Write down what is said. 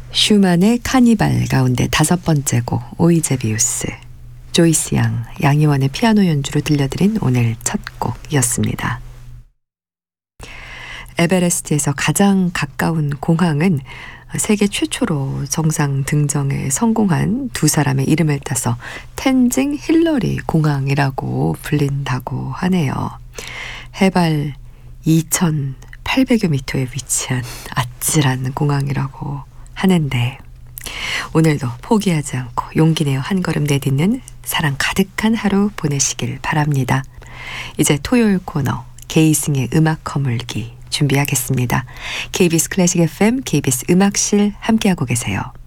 슈만의 카니발 가운데 5번째 곡 오이제비우스, 조이스 양, 양희원의 피아노 연주로 들려드린 오늘 첫 곡이었습니다. 에베레스트에서 가장 가까운 공항은 세계 최초로 정상 등정에 성공한 두 사람의 이름을 따서 텐징 힐러리 공항이라고 불린다고 하네요. 해발 2,800여 미터에 위치한 아찔한 공항이라고 하는데, 오늘도 포기하지 않고 용기 내어 한 걸음 내딛는 사랑 가득한 하루 보내시길 바랍니다. 이제 토요일 코너 게이승의 음악 거물기 준비하겠습니다. KBS 클래식 FM, KBS 음악실 함께하고 계세요.